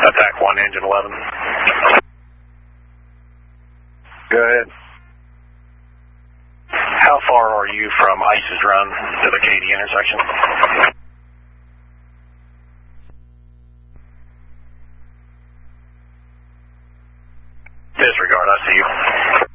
Attack 1, engine 11. Go ahead. How far are you from Ice's Run to the Katy intersection? Disregard, I see you.